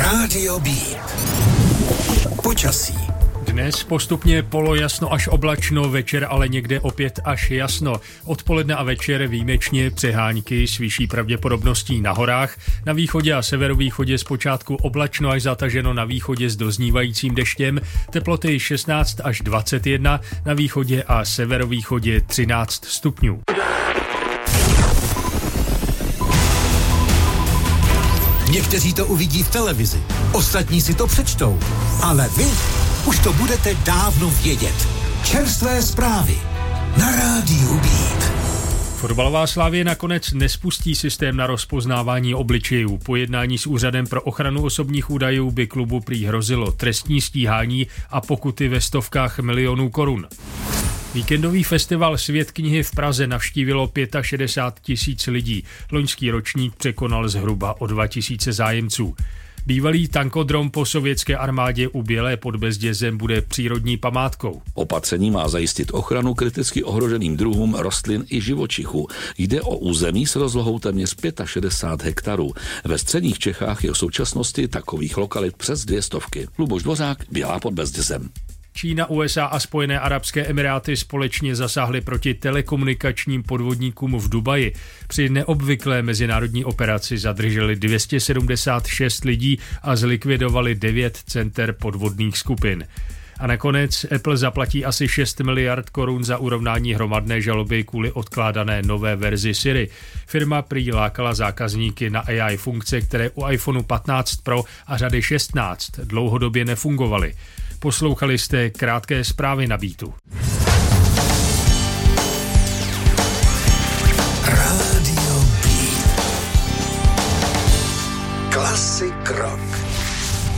Rádio B. Počasí. Dnes postupně polojasno až oblačno, večer ale někde opět až jasno. Odpoledne a večer výjimečně přehánky s vyšší pravděpodobností na horách. Na východě a severovýchodě zpočátku oblačno až zataženo, na východě s doznívajícím deštěm. Teploty 16 až 21, na východě a severovýchodě 13 stupňů. Někteří to uvidí v televizi, ostatní si to přečtou, ale vy už to budete dávno vědět. Čerstvé zprávy na Rádiu Beat. Fotbalová Slavie nakonec nespustí systém na rozpoznávání obličejů. Po jednání s Úřadem pro ochranu osobních údajů by klubu prý hrozilo trestní stíhání a pokuty ve stovkách milionů korun. Víkendový festival Svět knihy v Praze navštívilo 65 000 lidí. Loňský ročník překonal zhruba o 2 000 zájemců. Bývalý tankodrom po sovětské armádě u Bělé pod Bezdězem bude přírodní památkou. Opatření má zajistit ochranu kriticky ohroženým druhům rostlin i živočichů. Jde o území s rozlohou téměř 65 hektarů. Ve středních Čechách je v současnosti takových lokalit přes 200. Luboš Dvořák, Bělá pod Bezdězem. Čína, USA a Spojené arabské emiráty společně zasáhly proti telekomunikačním podvodníkům v Dubaji. Při neobvyklé mezinárodní operaci zadrželi 276 lidí a zlikvidovali 9 center podvodných skupin. A nakonec Apple zaplatí asi 6 miliard korun za urovnání hromadné žaloby kvůli odkládané nové verzi Siri. Firma prý lákala zákazníky na AI funkce, které u iPhone 15 Pro a řady 16 dlouhodobě nefungovaly. Poslouchali jste krátké zprávy na Beatu. Rádio B. Klasik rock.